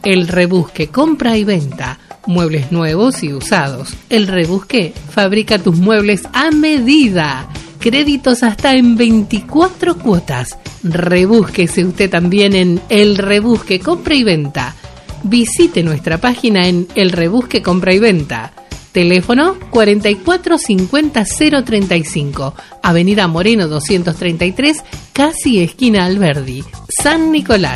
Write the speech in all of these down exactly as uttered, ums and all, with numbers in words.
El Rebusque, compra y venta. Muebles nuevos y usados. El Rebusque fabrica tus muebles a medida. Créditos hasta en veinticuatro cuotas. Rebúsquese usted también en El Rebusque, compra y venta. Visite nuestra página en El Rebusque, compra y venta. Teléfono cuarenta y cuatro cincuenta cero treinta y cinco, Avenida Moreno doscientos treinta y tres, casi esquina Alberdi, San Nicolás.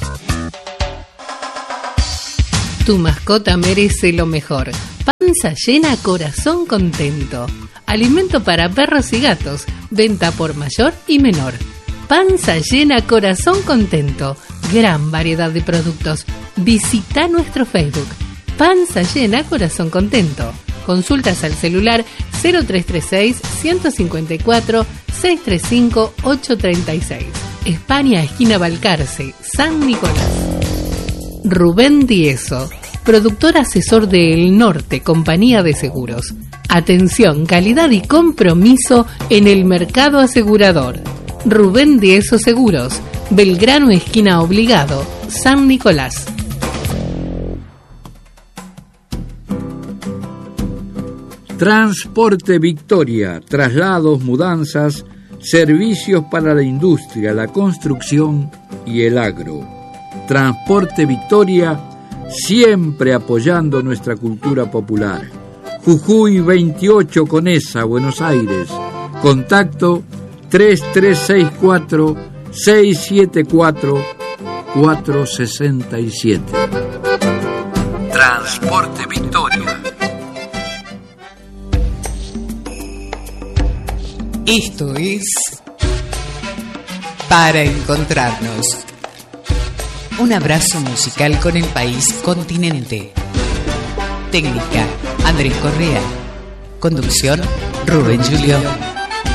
Tu mascota merece lo mejor. Panza llena, corazón contento. Alimento para perros y gatos. Venta por mayor y menor. Panza llena, corazón contento. Gran variedad de productos. Visita nuestro Facebook. Panza llena, corazón contento. Consultas al celular cero tres tres seis, uno cinco cuatro, seis tres cinco, ocho tres seis. España, esquina Balcarce, San Nicolás. Rubén Dieso, productor asesor de El Norte, compañía de seguros. Atención, calidad y compromiso en el mercado asegurador. Rubén Dieso Seguros, Belgrano, esquina Obligado, San Nicolás. Transporte Victoria, traslados, mudanzas, servicios para la industria, la construcción y el agro. Transporte Victoria, siempre apoyando nuestra cultura popular. Jujuy veintiocho Conesa, Buenos Aires. Contacto tres tres seis cuatro, seis siete cuatro, cuatro seis siete. Transporte Victoria. Esto es Para Encontrarnos. Un abrazo musical con el país continente. Técnica, Andrés Correa. Conducción, Rubén Julio.